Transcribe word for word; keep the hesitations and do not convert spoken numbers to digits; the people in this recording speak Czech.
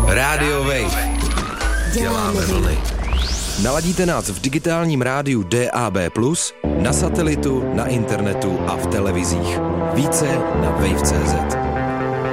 Rádio Wave. Děláme vlny. Naladíte nás v digitálním rádiu D A B plus, na satelitu, na internetu a v televizích. Více na wave tečka cé zet.